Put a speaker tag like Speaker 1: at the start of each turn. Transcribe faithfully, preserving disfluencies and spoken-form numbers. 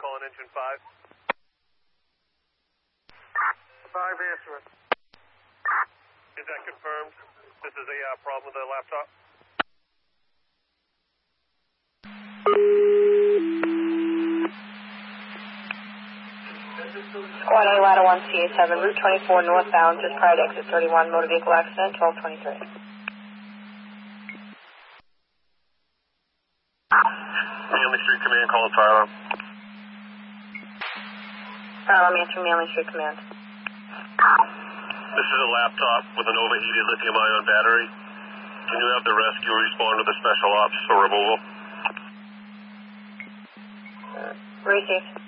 Speaker 1: calling engine five.
Speaker 2: five answering.
Speaker 1: Is that confirmed? This is a uh, problem with the laptop?
Speaker 3: Squad A, ladder one, C A seven, Route twenty-four northbound, just prior to exit thirty-one, motor vehicle accident, twelve twenty-three.
Speaker 1: Manley Street Command, calling fire alarm.
Speaker 3: Fire alarm answering Manley Street Command.
Speaker 1: This is a laptop with an overheated lithium-ion battery. Can you have the rescue respond to the special ops for removal?
Speaker 3: Received.